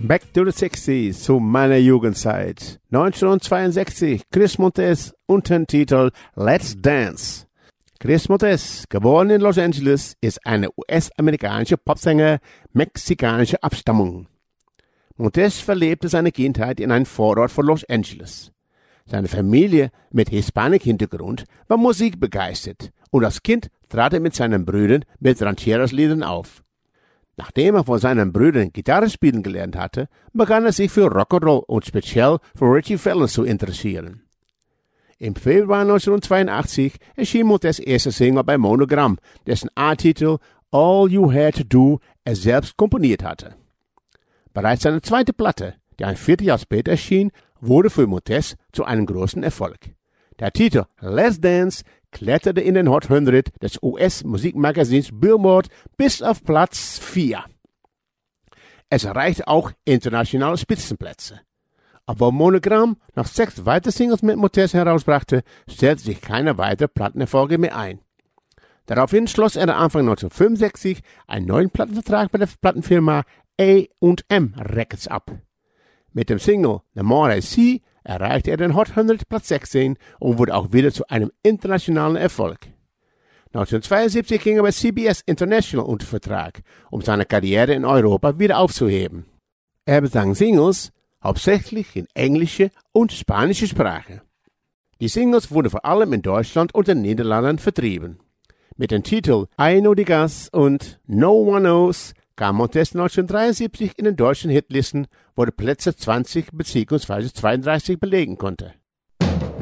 Back to the 60s, zu meiner Jugendzeit. 1962, Chris Montez unter dem Titel Let's Dance. Chris Montez, geboren in Los Angeles, ist ein US-amerikanischer Popsänger mexikanischer Abstammung. Montez verlebte seine Kindheit in einem Vorort von Los Angeles. Seine Familie mit Hispanik-Hintergrund war musikbegeistert und als Kind trat er mit seinen Brüdern mit Rancheros-Liedern auf. Nachdem er von seinen Brüdern Gitarre spielen gelernt hatte, begann er sich für Rock'n'Roll und speziell für Ritchie Valens zu interessieren. Im Februar 1982 erschien Montez' erster Single bei Monogram, dessen A-Titel All You Had to Do er selbst komponiert hatte. Bereits seine zweite Platte, die ein Vierteljahr später erschien, wurde für Montez zu einem großen Erfolg. Der Titel Let's Dance kletterte in den Hot 100 des US-Musikmagazins Billboard bis auf Platz 4. Es erreichte auch internationale Spitzenplätze. Obwohl Monogram noch 6 weitere Singles mit Montez herausbrachte, stellte sich keine weitere Plattenerfolge mehr ein. Daraufhin schloss er Anfang 1965 einen neuen Plattenvertrag bei der Plattenfirma A&M Records ab. Mit dem Single The More I See erreichte er den Hot 100 Platz 16 und wurde auch wieder zu einem internationalen Erfolg. 1972 ging er bei CBS International unter Vertrag, um seine Karriere in Europa wieder aufzuheben. Er besang Singles hauptsächlich in englischer und spanischer Sprache. Die Singles wurden vor allem in Deutschland und den Niederlanden vertrieben. Mit den Titeln I Know the Gas und No One Knows kam Montez 1973 in den deutschen Hitlisten, wo er Plätze 20 bzw. 32 belegen konnte.